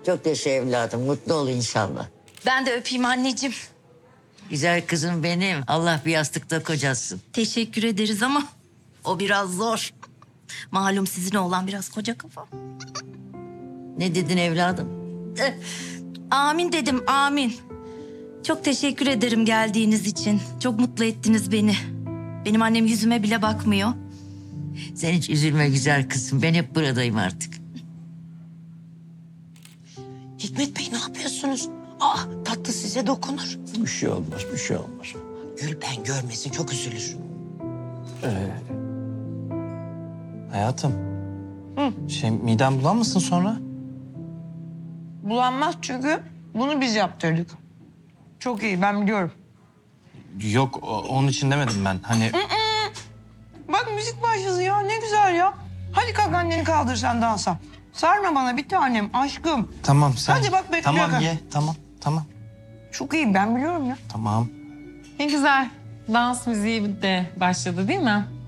Çok yaşa evladım. Mutlu ol inşallah. Ben de öpeyim anneciğim. Güzel kızım benim. Allah bir yastıkta kocasın. Teşekkür ederiz ama o biraz zor. Malum sizin oğlan biraz koca kafa. Ne dedin evladım? Amin dedim, amin. Çok teşekkür ederim geldiğiniz için. Çok mutlu ettiniz beni. Benim annem yüzüme bile bakmıyor. Sen hiç üzülme güzel kızım. Ben hep buradayım artık. Hikmet Bey ne yapıyorsunuz? Tatlı size dokunur. Bir şey olmaz, bir şey olmaz. Gülben görmesin çok üzülür. Hayatım. Midem bulanmasın sonra? Bulanmaz çünkü bunu biz yaptırdık. Çok iyi, ben biliyorum. Yok, onun için demedim ben. Hani Bak müzik başladı ya, ne güzel ya. Hadi kalk anneni kaldır sen dansa. Sarma bana bir tanem, aşkım. tamam sen. Hadi bak bekliyor. Tamam ye, tamam. Çok iyi, ben biliyorum ya. Tamam. Ne güzel. Dans müziği de başladı değil mi?